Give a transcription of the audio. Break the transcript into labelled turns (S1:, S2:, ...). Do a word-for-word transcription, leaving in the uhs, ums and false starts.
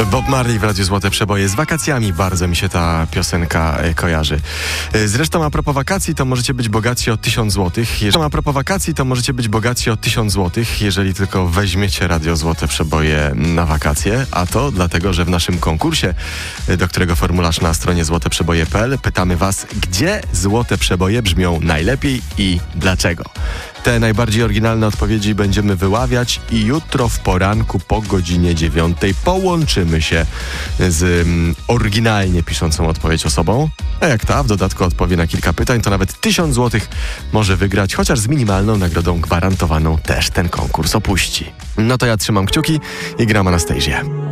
S1: Bob Marley w Radiu Złote Przeboje. Z wakacjami bardzo mi się ta piosenka e, kojarzy. E, Zresztą a propos wakacji, to możecie być bogatsi o tysiąc złotych. Zresztą a propos wakacji, to możecie być bogatsi o tysiąc złotych, jeżeli tylko weźmiecie Radio Złote Przeboje na wakacje. A to dlatego, że w naszym konkursie, e, do którego formularz na stronie złote przeboje kropka p l, pytamy was, gdzie złote przeboje brzmią najlepiej i dlaczego. Te najbardziej oryginalne odpowiedzi będziemy wyławiać i jutro w poranku po godzinie dziewiątej połączymy się z mm, oryginalnie piszącą odpowiedź osobą. A jak ta w dodatku odpowie na kilka pytań, to nawet tysiąc złotych może wygrać, chociaż z minimalną nagrodą gwarantowaną też ten konkurs opuści. No to ja trzymam kciuki i gram Anastazję.